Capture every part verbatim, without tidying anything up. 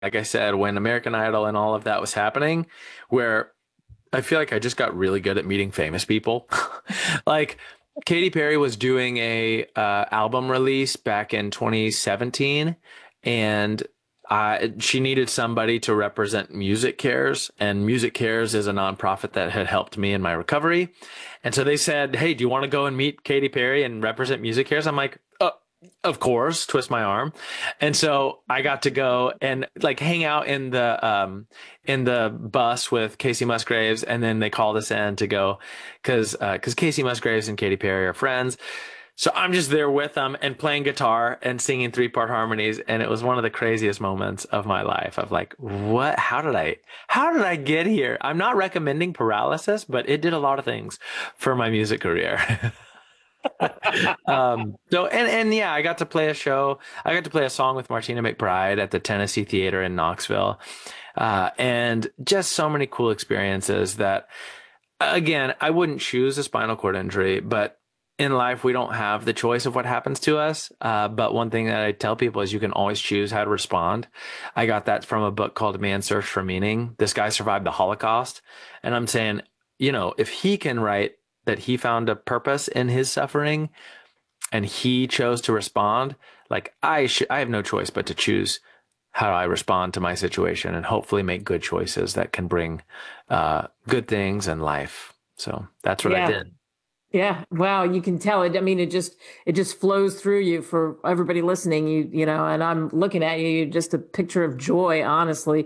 like I said, when American Idol and all of that was happening, where I feel like I just got really good at meeting famous people. Like Katy Perry was doing a uh, album release back in twenty seventeen, and uh, she needed somebody to represent Music Cares, and Music Cares is a nonprofit that had helped me in my recovery. And so they said, "Hey, do you want to go and meet Katy Perry and represent Music Cares?" I'm like, "Uh, of course," twist my arm. And so I got to go and like hang out in the um in the bus with Casey Musgraves, and then they called us in to go because uh, because Casey Musgraves and Katy Perry are friends. So I'm just there with them and playing guitar and singing three part harmonies, and it was one of the craziest moments of my life. Of like, what? How did I? How did I get here? I'm not recommending paralysis, but it did a lot of things for my music career. Um, so and and yeah, I got to play a show. I got to play a song with Martina McBride at the Tennessee Theater in Knoxville, uh, and just so many cool experiences that, again, I wouldn't choose a spinal cord injury, but in life we don't have the choice of what happens to us. Uh, but one thing that I tell people is you can always choose how to respond. I got that from a book called Man's Search for Meaning. This guy survived the Holocaust, and I'm saying, you know, if he can write that he found a purpose in his suffering and he chose to respond, like I should, I have no choice but to choose how I respond to my situation and hopefully make good choices that can bring uh, good things in life. So that's what I Yeah. did. Yeah. Wow. You can tell it. I mean, it just, it just flows through you for everybody listening. You, you know, and I'm looking at you, you're just a picture of joy, honestly.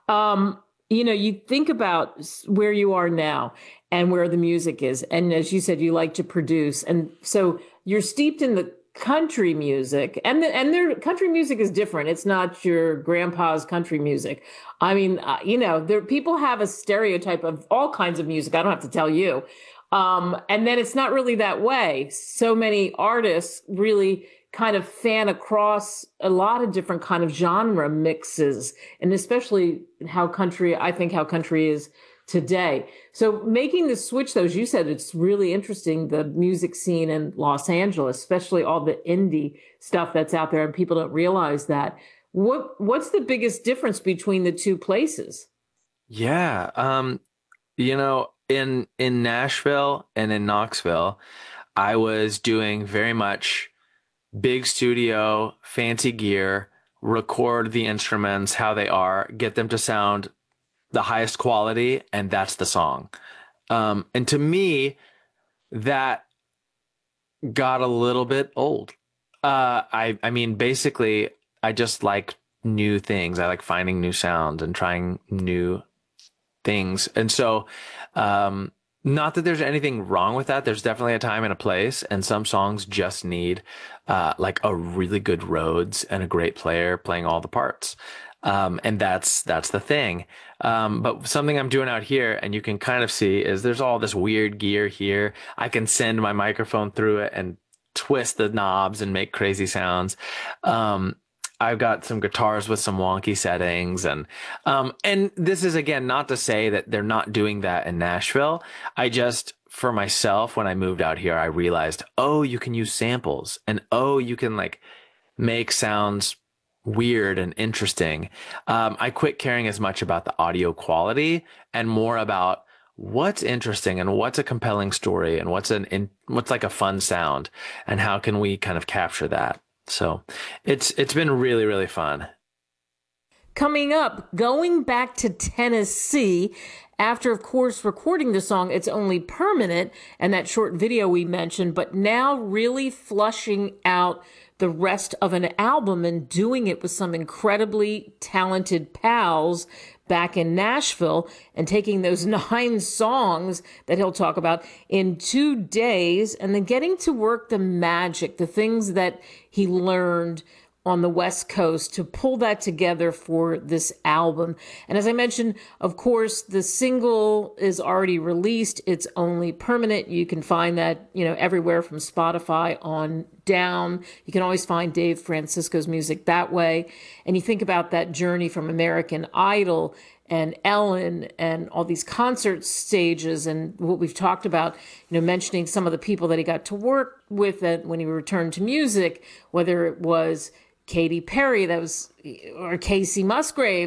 Um, you know, you think about s- where you are now and where the music is. And as you said, you like to produce. And so you're steeped in the country music, and the, and their country music is different. It's not your grandpa's country music. I mean, uh, you know, there people have a stereotype of all kinds of music. I don't have to tell you. Um, and then it's not really that way. So many artists really kind of fan across a lot of different kind of genre mixes, and especially how country, I think how country is today. So making the switch, though, as you said, it's really interesting, the music scene in Los Angeles, especially all the indie stuff that's out there, and people don't realize that. What what's the biggest difference between the two places? Yeah. Um, you know, in in Nashville and in Knoxville, I was doing very much big studio, fancy gear, record the instruments how they are, get them to sound the highest quality, and that's the song. Um, and to me, that got a little bit old. Uh, I I mean, basically, I just like new things. I like finding new sounds and trying new things. And so, um, not that there's anything wrong with that. There's definitely a time and a place, and some songs just need uh, like a really good Rhodes and a great player playing all the parts. Um, and that's that's the thing. Um, but something I'm doing out here, and you can kind of see, is there's all this weird gear here. I can send my microphone through it and twist the knobs and make crazy sounds. Um, I've got some guitars with some wonky settings, and um, and this is again not to say that they're not doing that in Nashville. I just, for myself, when I moved out here, I realized, oh, you can use samples, and oh, you can like make sounds weird and interesting. Um, I quit caring as much about the audio quality and more about what's interesting and what's a compelling story and what's an in, what's like a fun sound and how can we kind of capture that. So it's it's been really, really fun. Coming up, going back to Tennessee after, of course, recording the song It's Only Permanent and that short video we mentioned, but now really flushing out the rest of an album and doing it with some incredibly talented pals back in Nashville and taking those nine songs that he'll talk about in two days and then getting to work the magic, the things that he learned on the West Coast to pull that together for this album. And as I mentioned, of course, the single is already released. It's Only Permanent. You can find that, you know, everywhere from Spotify on down. You can always find Dave Francisco's music that way. And you think about that journey from American Idol and Ellen and all these concert stages and what we've talked about, you know, mentioning some of the people that he got to work with when he returned to music, whether it was Katy Perry, that was, or Casey Musgrave.